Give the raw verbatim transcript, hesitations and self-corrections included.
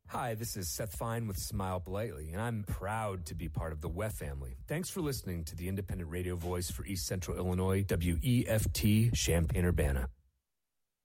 Hi, this is Seth Fine with Smile Politely, and I'm proud to be part of the W E F family. Thanks for listening to the independent radio voice for East Central Illinois, W E F T, Champaign-Urbana.